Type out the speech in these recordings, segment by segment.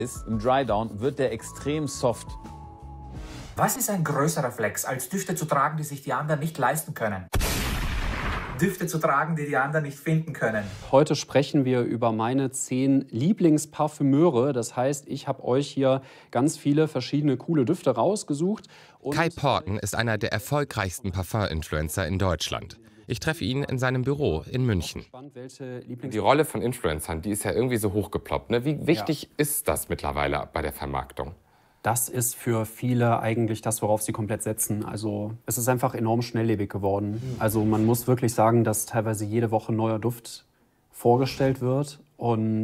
Im Drydown wird der extrem soft. Was ist ein größerer Flex, als Düfte zu tragen, die sich die anderen nicht leisten können? Düfte zu tragen, die die anderen nicht finden können. Heute sprechen wir über meine 10 Lieblingsparfümeure. Das heißt, ich habe euch hier ganz viele verschiedene coole Düfte rausgesucht. Kai Porten ist einer der erfolgreichsten Parfum-Influencer in Deutschland. Ich treffe ihn in seinem Büro in München. Die Rolle von Influencern, die ist ja irgendwie so hochgeploppt, ne? Wie wichtig ist das mittlerweile bei der Vermarktung? Das ist für viele eigentlich das, worauf sie komplett setzen. Also es ist einfach enorm schnelllebig geworden. Also man muss wirklich sagen, dass teilweise jede Woche ein neuer Duft vorgestellt wird und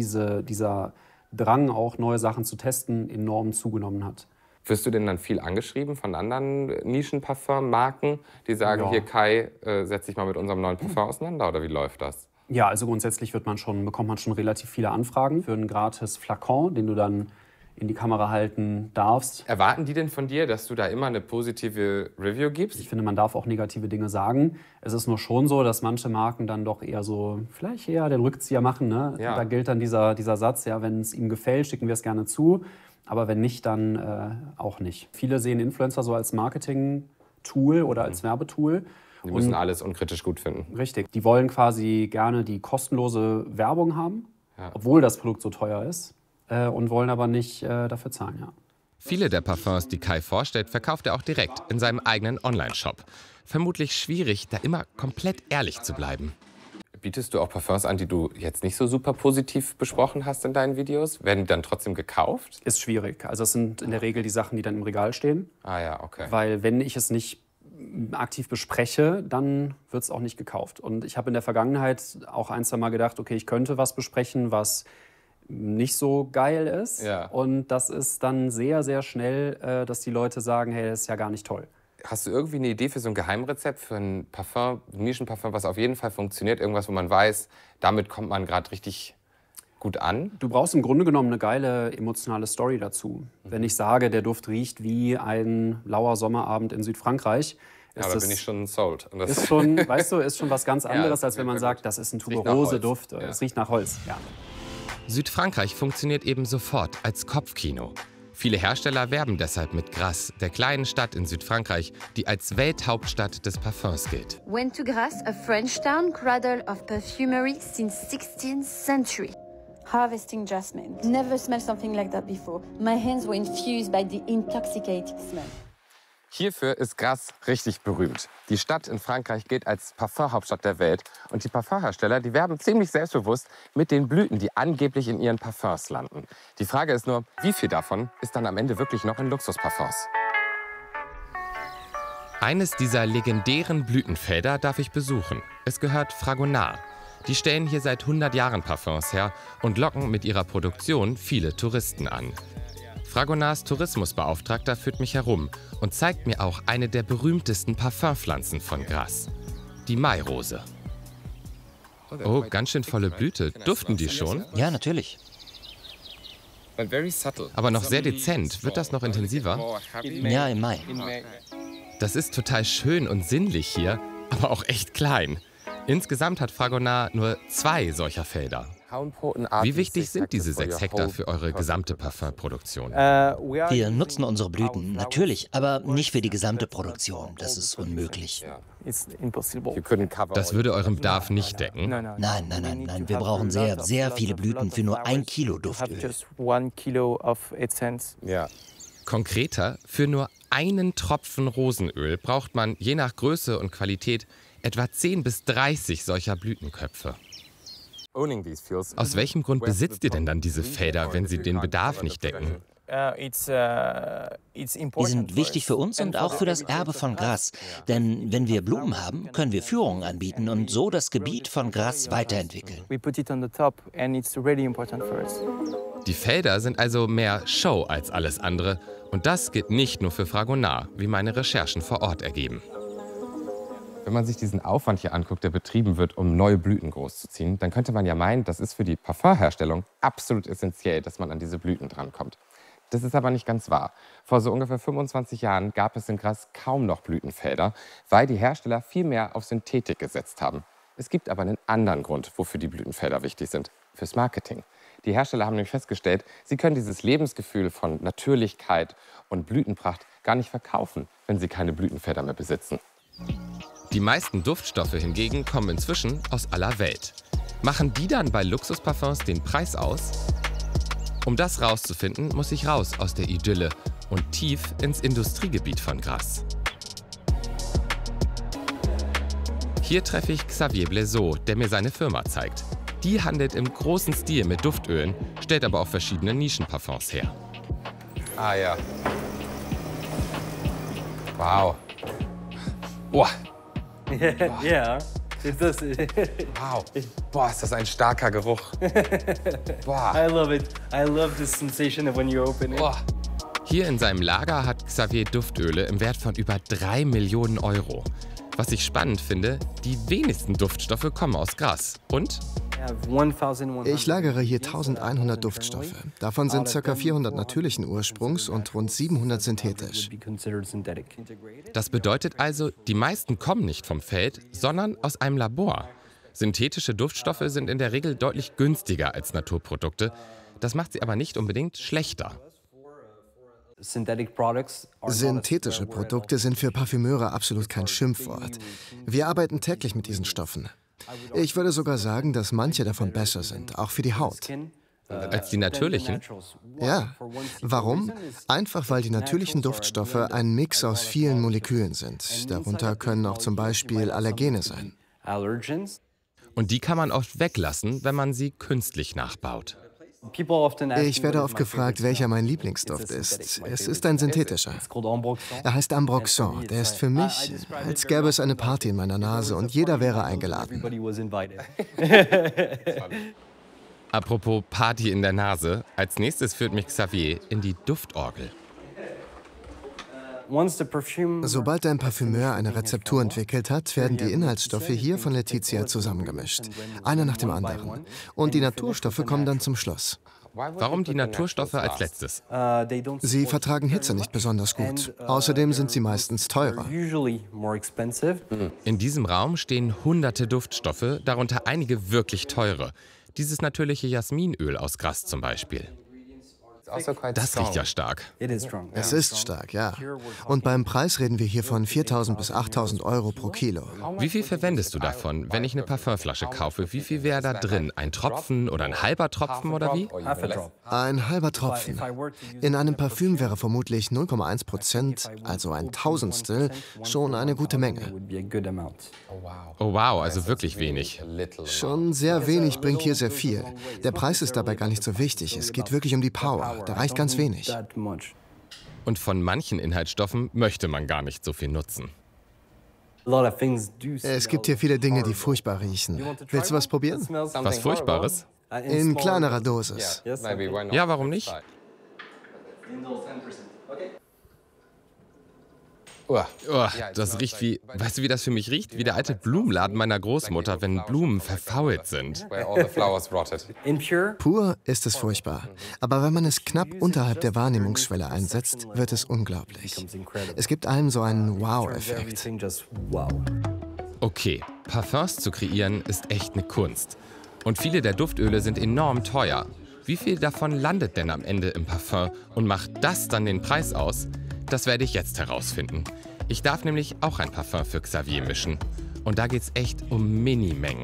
dieser Drang, auch neue Sachen zu testen, enorm zugenommen hat. Wirst du denn dann viel angeschrieben von anderen Nischen-Parfum-Marken, die sagen, hier Kai, setz dich mal mit unserem neuen Parfum auseinander, oder wie läuft das? Ja, also grundsätzlich bekommt man schon relativ viele Anfragen für einen gratis Flakon, den du dann in die Kamera halten darfst. Erwarten die denn von dir, dass du da immer eine positive Review gibst? Ich finde, man darf auch negative Dinge sagen. Es ist nur schon so, dass manche Marken dann doch eher so, vielleicht eher den Rückzieher machen. Ne? Ja. Da gilt dann dieser Satz, ja, wenn es ihm gefällt, schicken wir es gerne zu. Aber wenn nicht, dann auch nicht. Viele sehen Influencer so als Marketing-Tool oder als Werbetool. Die müssen alles unkritisch gut finden. Richtig. Die wollen quasi gerne die kostenlose Werbung haben, obwohl das Produkt so teuer ist. Und wollen aber nicht dafür zahlen, ja. Viele der Parfums, die Kai vorstellt, verkauft er auch direkt in seinem eigenen Online-Shop. Vermutlich schwierig, da immer komplett ehrlich zu bleiben. Bietest du auch Parfums an, die du jetzt nicht so super positiv besprochen hast in deinen Videos? Werden die dann trotzdem gekauft? Ist schwierig. Also es sind in der Regel die Sachen, die dann im Regal stehen. Ah ja, okay. Weil wenn ich es nicht aktiv bespreche, dann wird es auch nicht gekauft. Und ich habe in der Vergangenheit auch ein, zwei Mal gedacht, okay, ich könnte was besprechen, was nicht so geil ist. Ja. Und das ist dann sehr, sehr schnell, dass die Leute sagen, hey, das ist ja gar nicht toll. Hast du irgendwie eine Idee für so ein Geheimrezept für ein Parfum, ein Nischenparfum, was auf jeden Fall funktioniert? Irgendwas, wo man weiß, damit kommt man gerade richtig gut an? Du brauchst im Grunde genommen eine geile emotionale Story dazu. Wenn ich sage, der Duft riecht wie ein lauer Sommerabend in Südfrankreich, ja, da bin ich schon sold. Und das ist schon, weißt du, ist schon was ganz anderes, als wenn man sagt, das ist ein Tuberose-Duft. Es riecht nach Holz. Ja. Südfrankreich funktioniert eben sofort als Kopfkino. Viele Hersteller werben deshalb mit Grasse, der kleinen Stadt in Südfrankreich, die als Welthauptstadt des Parfums gilt. Went to Grasse, a French town, cradle of perfumery since 16th century. Harvesting jasmine. Never smelled something like that before. My hands were infused by the intoxicating smell. Hierfür ist Grasse richtig berühmt. Die Stadt in Frankreich gilt als Parfumhauptstadt der Welt. Und die Parfumhersteller, die werben ziemlich selbstbewusst mit den Blüten, die angeblich in ihren Parfums landen. Die Frage ist nur, wie viel davon ist dann am Ende wirklich noch in Luxusparfums? Eines dieser legendären Blütenfelder darf ich besuchen. Es gehört Fragonard. Die stellen hier seit 100 Jahren Parfums her und locken mit ihrer Produktion viele Touristen an. Fragonards Tourismusbeauftragter führt mich herum und zeigt mir auch eine der berühmtesten Parfumpflanzen von Grasse, die Mairose. Oh, ganz schön volle Blüte. Duften die schon? Ja, natürlich. Aber noch sehr dezent. Wird das noch intensiver? Ja, im Mai. Das ist total schön und sinnlich hier, aber auch echt klein. Insgesamt hat Fragonard nur 2 solcher Felder. Wie wichtig sind diese 6 Hektar für eure gesamte Parfumproduktion? Wir nutzen unsere Blüten, natürlich, aber nicht für die gesamte Produktion. Das ist unmöglich. Das würde euren Bedarf nicht decken? Nein. Wir brauchen sehr, sehr viele Blüten für nur 1 Kilo Duftöl. Ja. Konkreter, für nur einen Tropfen Rosenöl braucht man, je nach Größe und Qualität, etwa 10 bis 30 solcher Blütenköpfe. Aus welchem Grund besitzt ihr denn dann diese Felder, wenn sie den Bedarf nicht decken? Die sind wichtig für uns und auch für das Erbe von Grasse. Denn wenn wir Blumen haben, können wir Führungen anbieten und so das Gebiet von Grasse weiterentwickeln. Die Felder sind also mehr Show als alles andere. Und das gilt nicht nur für Fragonard, wie meine Recherchen vor Ort ergeben. Wenn man sich diesen Aufwand hier anguckt, der betrieben wird, um neue Blüten großzuziehen, dann könnte man ja meinen, das ist für die Parfumherstellung absolut essentiell, dass man an diese Blüten drankommt. Das ist aber nicht ganz wahr. Vor so ungefähr 25 Jahren gab es in Grasse kaum noch Blütenfelder, weil die Hersteller viel mehr auf Synthetik gesetzt haben. Es gibt aber einen anderen Grund, wofür die Blütenfelder wichtig sind: fürs Marketing. Die Hersteller haben nämlich festgestellt, sie können dieses Lebensgefühl von Natürlichkeit und Blütenpracht gar nicht verkaufen, wenn sie keine Blütenfelder mehr besitzen. Die meisten Duftstoffe hingegen kommen inzwischen aus aller Welt. Machen die dann bei Luxusparfums den Preis aus? Um das rauszufinden, muss ich raus aus der Idylle und tief ins Industriegebiet von Grasse. Hier treffe ich Xavier Blaiseau, der mir seine Firma zeigt. Die handelt im großen Stil mit Duftölen, stellt aber auch verschiedene Nischenparfums her. Ah ja. Wow. Boah. Yeah. Wow. Boah, ist das ein starker Geruch. Boah. I love it. I love the sensation of when you open it. Boah. Hier in seinem Lager hat Xavier Duftöle im Wert von über 3 Millionen Euro. Was ich spannend finde, die wenigsten Duftstoffe kommen aus Grasse. Und? Ich lagere hier 1100 Duftstoffe. Davon sind ca. 400 natürlichen Ursprungs und rund 700 synthetisch. Das bedeutet also, die meisten kommen nicht vom Feld, sondern aus einem Labor. Synthetische Duftstoffe sind in der Regel deutlich günstiger als Naturprodukte. Das macht sie aber nicht unbedingt schlechter. Synthetische Produkte sind für Parfümeure absolut kein Schimpfwort. Wir arbeiten täglich mit diesen Stoffen. Ich würde sogar sagen, dass manche davon besser sind, auch für die Haut. Als die natürlichen? Ja. Warum? Einfach weil die natürlichen Duftstoffe ein Mix aus vielen Molekülen sind. Darunter können auch zum Beispiel Allergene sein. Und die kann man oft weglassen, wenn man sie künstlich nachbaut. Ich werde oft gefragt, welcher mein Lieblingsduft ist. Es ist ein synthetischer. Er heißt Ambroxan. Der ist für mich, als gäbe es eine Party in meiner Nase und jeder wäre eingeladen. Apropos Party in der Nase, als nächstes führt mich Xavier in die Duftorgel. Sobald ein Parfümeur eine Rezeptur entwickelt hat, werden die Inhaltsstoffe hier von Letizia zusammengemischt. Einer nach dem anderen. Und die Naturstoffe kommen dann zum Schluss. Warum die Naturstoffe als letztes? Sie vertragen Hitze nicht besonders gut. Außerdem sind sie meistens teurer. In diesem Raum stehen hunderte Duftstoffe, darunter einige wirklich teure. Dieses natürliche Jasminöl aus Grasse zum Beispiel. Das riecht ja stark. Es ist stark, ja. Und beim Preis reden wir hier von 4.000 bis 8.000 Euro pro Kilo. Wie viel verwendest du davon, wenn ich eine Parfümflasche kaufe? Wie viel wäre da drin? Ein Tropfen oder ein halber Tropfen oder wie? Ein halber Tropfen. In einem Parfüm wäre vermutlich 0,1%, also ein Tausendstel, schon eine gute Menge. Oh wow, also wirklich wenig. Schon sehr wenig bringt hier sehr viel. Der Preis ist dabei gar nicht so wichtig. Es geht wirklich um die Power. Da reicht ganz wenig. Und von manchen Inhaltsstoffen möchte man gar nicht so viel nutzen. Es gibt hier viele Dinge, die furchtbar riechen. Willst du was probieren? Was Furchtbares? In kleinerer Dosis. Ja, warum nicht? Oh, das riecht wie, weißt du, wie das für mich riecht? Wie der alte Blumenladen meiner Großmutter, wenn Blumen verfault sind. Pur ist es furchtbar. Aber wenn man es knapp unterhalb der Wahrnehmungsschwelle einsetzt, wird es unglaublich. Es gibt allem so einen Wow-Effekt. Okay, Parfums zu kreieren ist echt eine Kunst. Und viele der Duftöle sind enorm teuer. Wie viel davon landet denn am Ende im Parfum und macht das dann den Preis aus? Das werde ich jetzt herausfinden. Ich darf nämlich auch ein Parfum für Xavier mischen. Und da geht's echt um Minimengen.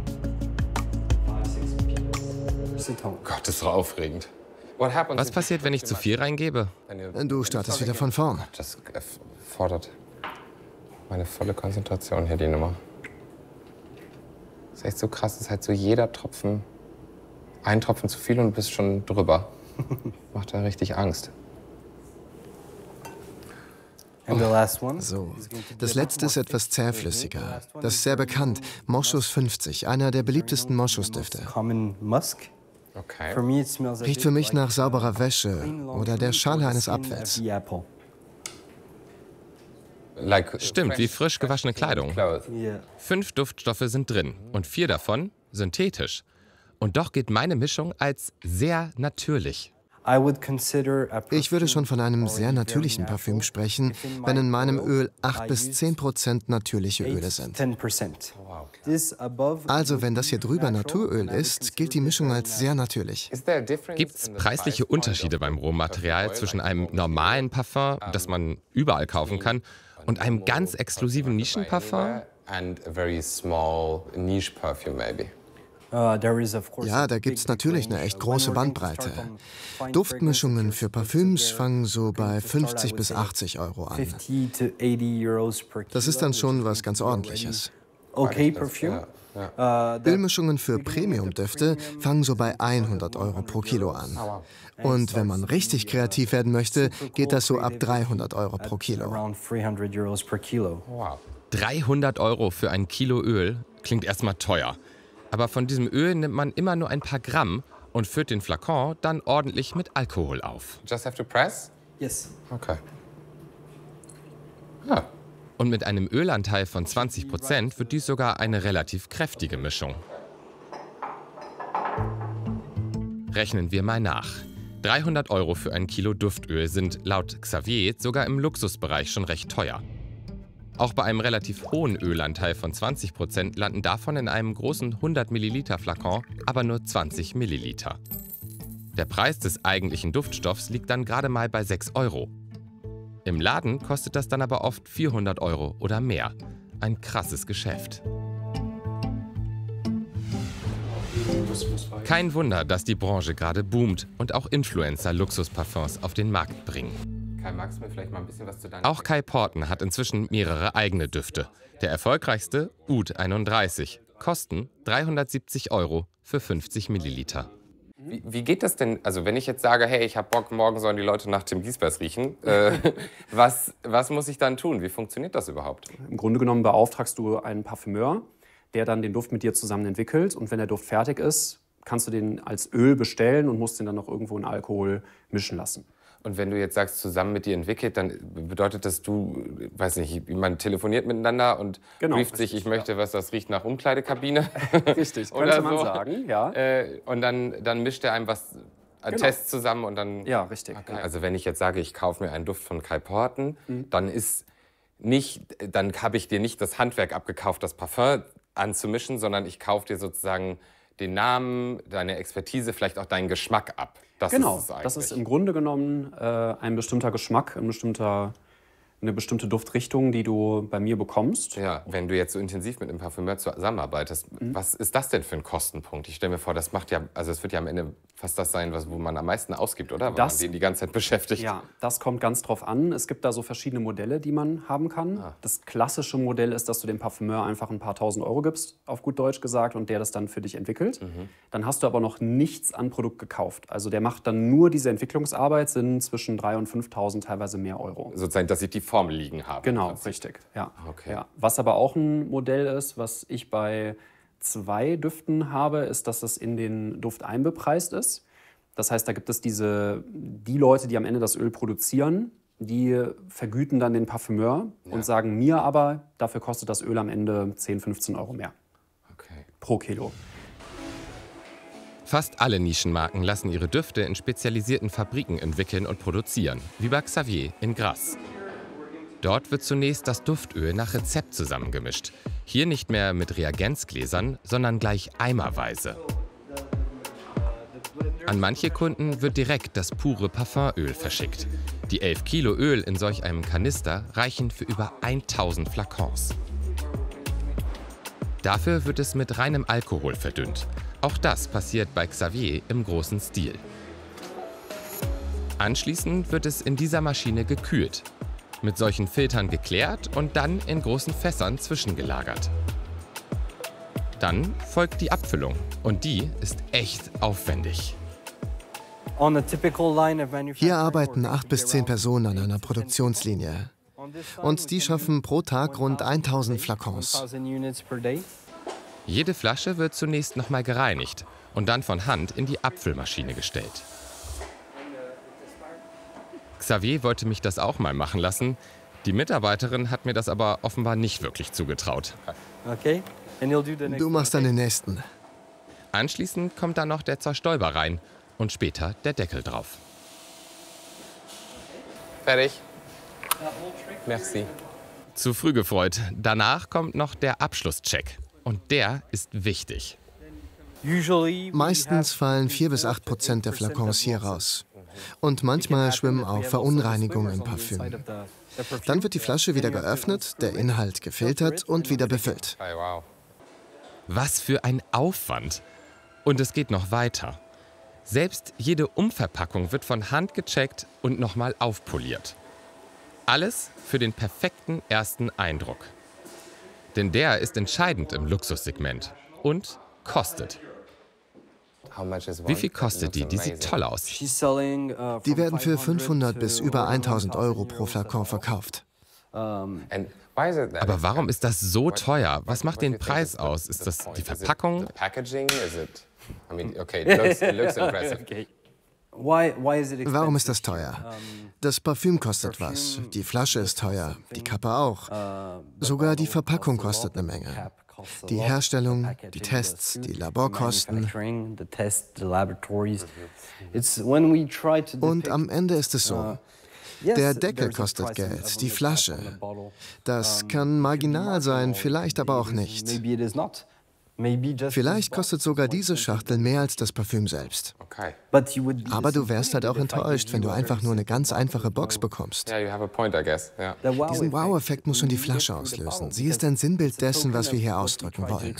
Gott, das ist so aufregend. Was passiert, wenn ich zu viel reingebe? Du startest wieder von vorn. Das fordert meine volle Konzentration hier, die Nummer. Das ist echt so krass, das ist halt so jeder Tropfen, ein Tropfen zu viel und du bist schon drüber. Macht da richtig Angst. So, das letzte ist etwas zähflüssiger. Das ist sehr bekannt. Moschus 50, einer der beliebtesten Moschusdüfte. Okay. Riecht für mich nach sauberer Wäsche oder der Schale eines Apfels. Stimmt, wie frisch gewaschene Kleidung. 5 Duftstoffe sind drin und 4 davon synthetisch. Und doch gilt meine Mischung als sehr natürlich. Ich würde schon von einem sehr natürlichen Parfüm sprechen, wenn in meinem Öl 8 bis 10% natürliche Öle sind. Also wenn das hier drüber Naturöl ist, gilt die Mischung als sehr natürlich. Gibt es preisliche Unterschiede beim Rohmaterial zwischen einem normalen Parfum, das man überall kaufen kann, und einem ganz exklusiven Nischenparfum? Ja, da gibt es natürlich eine echt große Bandbreite. Duftmischungen für Parfüms fangen so bei 50 bis 80 Euro an. Das ist dann schon was ganz Ordentliches. Ölmischungen für Premium-Düfte fangen so bei 100 Euro pro Kilo an. Und wenn man richtig kreativ werden möchte, geht das so ab 300 Euro pro Kilo. 300 Euro für ein Kilo Öl klingt erstmal teuer. Aber von diesem Öl nimmt man immer nur ein paar Gramm und füllt den Flakon dann ordentlich mit Alkohol auf. Just have to press? Yes. Okay. Ja. Und mit einem Ölanteil von 20% wird dies sogar eine relativ kräftige Mischung. Rechnen wir mal nach. 300 Euro für ein Kilo Duftöl sind laut Xavier sogar im Luxusbereich schon recht teuer. Auch bei einem relativ hohen Ölanteil von 20% landen davon in einem großen 100 Milliliter Flakon aber nur 20 Milliliter. Der Preis des eigentlichen Duftstoffs liegt dann gerade mal bei 6 Euro. Im Laden kostet das dann aber oft 400 Euro oder mehr. Ein krasses Geschäft. Kein Wunder, dass die Branche gerade boomt und auch Influencer Luxusparfums auf den Markt bringen. Kai, magst du mir vielleicht mal ein bisschen was zu deinem... Auch Kai Porten hat inzwischen mehrere eigene Düfte. Der erfolgreichste, Oud 31. Kosten 370 Euro für 50 Milliliter. Wie geht das denn? Also wenn ich jetzt sage, hey, ich habe Bock, morgen sollen die Leute nach Tim Giesbers riechen, was muss ich dann tun? Wie funktioniert das überhaupt? Im Grunde genommen beauftragst du einen Parfümeur, der dann den Duft mit dir zusammen entwickelt. Und wenn der Duft fertig ist, kannst du den als Öl bestellen und musst den dann noch irgendwo in Alkohol mischen lassen. Und wenn du jetzt sagst, zusammen mit dir entwickelt, dann bedeutet das, du, weiß nicht, man telefoniert miteinander und brieft sich, ich möchte was, das riecht nach Umkleidekabine. Richtig, könnte man sagen, ja. Und dann mischt er einem was, einen Test zusammen und dann... Ja, richtig. Okay. Also wenn ich jetzt sage, ich kaufe mir einen Duft von Kai Porten, dann habe ich dir nicht das Handwerk abgekauft, das Parfum anzumischen, sondern ich kaufe dir sozusagen den Namen, deine Expertise, vielleicht auch deinen Geschmack ab. Genau, das ist im Grunde genommen ein bestimmter Geschmack, eine bestimmte Duftrichtung, die du bei mir bekommst. Ja, wenn du jetzt so intensiv mit einem Parfümeur zusammenarbeitest, was ist das denn für ein Kostenpunkt? Ich stelle mir vor, das macht ja, also es wird ja am Ende fast das sein, wo man am meisten ausgibt, oder? Weil man den die ganze Zeit beschäftigt. Ja, das kommt ganz drauf an. Es gibt da so verschiedene Modelle, die man haben kann. Das klassische Modell ist, dass du dem Parfümeur einfach ein paar tausend Euro gibst, auf gut Deutsch gesagt, und der das dann für dich entwickelt. Dann hast du aber noch nichts an Produkt gekauft. Also der macht dann nur diese Entwicklungsarbeit, sind zwischen 3.000 und 5.000, teilweise mehr Euro. Sozusagen, dass ich die Formel liegen habe. Genau, richtig. Ja. Okay. Ja. Was aber auch ein Modell ist, was ich bei 2 Düften habe, ist, dass es in den Duft einbepreist ist. Das heißt, da gibt es die Leute, die am Ende das Öl produzieren, die vergüten dann den Parfümeur und sagen mir aber, dafür kostet das Öl am Ende 10, 15 Euro mehr pro Kilo. Fast alle Nischenmarken lassen ihre Düfte in spezialisierten Fabriken entwickeln und produzieren, wie bei Xavier in Grasse. Dort wird zunächst das Duftöl nach Rezept zusammengemischt. Hier nicht mehr mit Reagenzgläsern, sondern gleich eimerweise. An manche Kunden wird direkt das pure Parfumöl verschickt. Die 11 Kilo Öl in solch einem Kanister reichen für über 1000 Flakons. Dafür wird es mit reinem Alkohol verdünnt. Auch das passiert bei Xavier im großen Stil. Anschließend wird es in dieser Maschine gekühlt, mit solchen Filtern geklärt und dann in großen Fässern zwischengelagert. Dann folgt die Abfüllung und die ist echt aufwendig. Hier arbeiten 8 bis 10 Personen an einer Produktionslinie. Und die schaffen pro Tag rund 1000 Flakons. Jede Flasche wird zunächst nochmal gereinigt und dann von Hand in die Abfüllmaschine gestellt. Xavier wollte mich das auch mal machen lassen. Die Mitarbeiterin hat mir das aber offenbar nicht wirklich zugetraut. Okay. Du machst dann den nächsten. Anschließend kommt dann noch der Zerstäuber rein und später der Deckel drauf. Fertig. Merci. Zu früh gefreut. Danach kommt noch der Abschlusscheck. Und der ist wichtig. Meistens fallen 4 bis 8% der Flakons hier raus. Und manchmal schwimmen auch Verunreinigungen im Parfüm. Dann wird die Flasche wieder geöffnet, der Inhalt gefiltert und wieder befüllt. Was für ein Aufwand. Und es geht noch weiter. Selbst jede Umverpackung wird von Hand gecheckt und nochmal aufpoliert. Alles für den perfekten ersten Eindruck. Denn der ist entscheidend im Luxussegment und kostet. Wie viel kostet die? Die sieht toll aus. Die werden für 500 bis über 1000 Euro pro Flakon verkauft. Aber warum ist das so teuer? Was macht den Preis aus? Ist das die Verpackung? Warum ist das teuer? Das Parfüm kostet was, die Flasche ist teuer, die Kappe auch. Sogar die Verpackung kostet eine Menge. Die Herstellung, die Tests, die Laborkosten. Und am Ende ist es so. Der Deckel kostet Geld, die Flasche. Das kann marginal sein, vielleicht aber auch nicht. Vielleicht kostet sogar diese Schachtel mehr als das Parfüm selbst. Aber du wärst halt auch enttäuscht, wenn du einfach nur eine ganz einfache Box bekommst. Diesen Wow-Effekt muss schon die Flasche auslösen. Sie ist ein Sinnbild dessen, was wir hier ausdrücken wollen.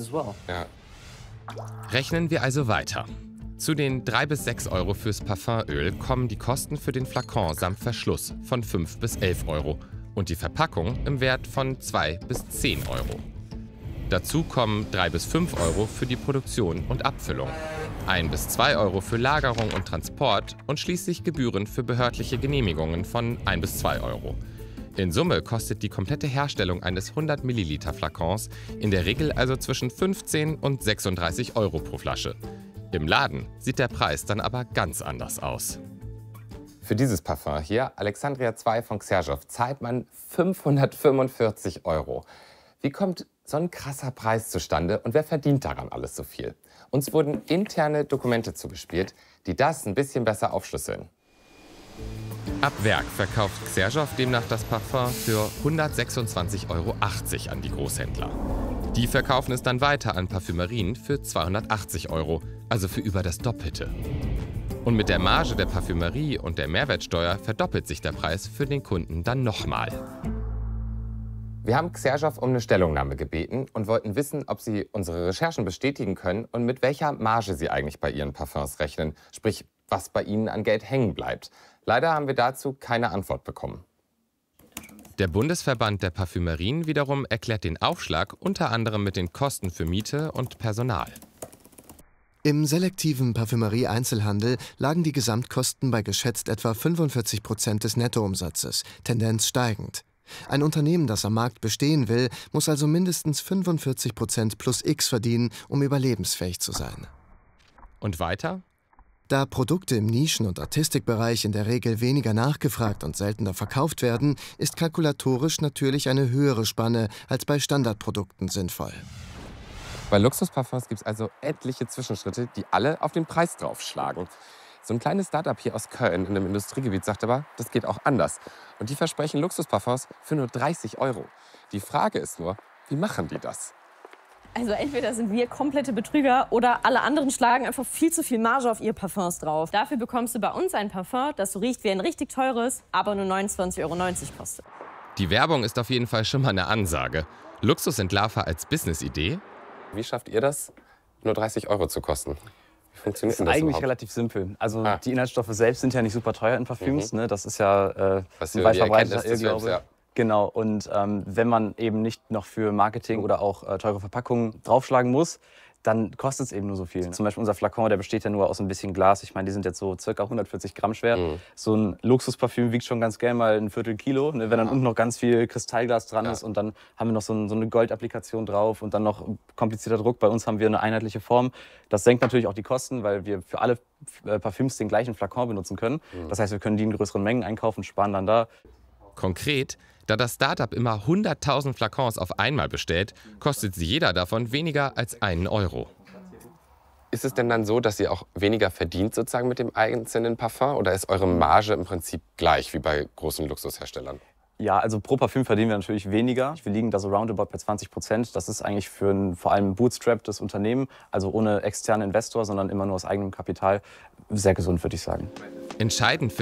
Rechnen wir also weiter. Zu den 3 bis 6 Euro fürs Parfümöl kommen die Kosten für den Flakon samt Verschluss von 5 bis 11 Euro und die Verpackung im Wert von 2 bis 10 Euro. Dazu kommen 3 bis 5 Euro für die Produktion und Abfüllung, 1 bis 2 Euro für Lagerung und Transport und schließlich Gebühren für behördliche Genehmigungen von 1 bis 2 Euro. In Summe kostet die komplette Herstellung eines 100 Milliliter Flakons in der Regel also zwischen 15 und 36 Euro pro Flasche. Im Laden sieht der Preis dann aber ganz anders aus. Für dieses Parfum hier, Alexandria 2 von Xerjoff, zahlt man 545 Euro. Wie kommt so ein krasser Preis zustande und wer verdient daran alles so viel? Uns wurden interne Dokumente zugespielt, die das ein bisschen besser aufschlüsseln. Ab Werk verkauft Xerjoff demnach das Parfum für 126,80 Euro an die Großhändler. Die verkaufen es dann weiter an Parfümerien für 280 Euro, also für über das Doppelte. Und mit der Marge der Parfümerie und der Mehrwertsteuer verdoppelt sich der Preis für den Kunden dann nochmal. Wir haben Xerjoff um eine Stellungnahme gebeten und wollten wissen, ob sie unsere Recherchen bestätigen können und mit welcher Marge sie eigentlich bei ihren Parfums rechnen, sprich, was bei ihnen an Geld hängen bleibt. Leider haben wir dazu keine Antwort bekommen. Der Bundesverband der Parfümerien wiederum erklärt den Aufschlag unter anderem mit den Kosten für Miete und Personal. Im selektiven Parfümerie-Einzelhandel lagen die Gesamtkosten bei geschätzt etwa 45% des Nettoumsatzes, Tendenz steigend. Ein Unternehmen, das am Markt bestehen will, muss also mindestens 45% plus X verdienen, um überlebensfähig zu sein. Und weiter? Da Produkte im Nischen- und Artistikbereich in der Regel weniger nachgefragt und seltener verkauft werden, ist kalkulatorisch natürlich eine höhere Spanne als bei Standardprodukten sinnvoll. Bei Luxusparfums gibt es also etliche Zwischenschritte, die alle auf den Preis draufschlagen. So ein kleines Startup hier aus Köln in einem Industriegebiet sagt aber, das geht auch anders. Und die versprechen Luxusparfums für nur 30 Euro. Die Frage ist nur, wie machen die das? Also entweder sind wir komplette Betrüger oder alle anderen schlagen einfach viel zu viel Marge auf ihre Parfums drauf. Dafür bekommst du bei uns ein Parfum, das so riecht wie ein richtig teures, aber nur 29,90 Euro kostet. Die Werbung ist auf jeden Fall schon mal eine Ansage. Luxusentlarver als Business-Idee. Wie schafft ihr das, nur 30 Euro zu kosten? Wie funktioniert das? Das ist eigentlich relativ simpel. Also die Inhaltsstoffe selbst sind ja nicht super teuer in Parfüms. Ne? Das ist ja ein weit verbreiteter Irrglaube. Ja. Genau, und wenn man eben nicht noch für Marketing oder auch teure Verpackungen draufschlagen muss, dann kostet es eben nur so viel. Zum Beispiel unser Flakon, der besteht ja nur aus ein bisschen Glas. Ich meine, die sind jetzt so ca. 140 Gramm schwer. So ein Luxusparfüm wiegt schon ganz gerne mal ein Viertel Kilo. Ne? Wenn dann unten noch ganz viel Kristallglas dran ist und dann haben wir noch so eine Goldapplikation drauf und dann noch komplizierter Druck. Bei uns haben wir eine einheitliche Form. Das senkt natürlich auch die Kosten, weil wir für alle Parfüms den gleichen Flakon benutzen können. Das heißt, wir können die in größeren Mengen einkaufen, sparen dann da. Konkret, da das Startup immer 100.000 Flakons auf einmal bestellt, kostet jeder davon weniger als 1 Euro. Ist es denn dann so, dass ihr auch weniger verdient sozusagen mit dem einzelnen Parfum? Oder ist eure Marge im Prinzip gleich wie bei großen Luxusherstellern? Ja, also pro Parfüm verdienen wir natürlich weniger. Wir liegen da so roundabout bei 20%. Das ist eigentlich für ein vor allem bootstrapptes Unternehmen, also ohne externen Investor, sondern immer nur aus eigenem Kapital, sehr gesund, würde ich sagen. Entscheidend für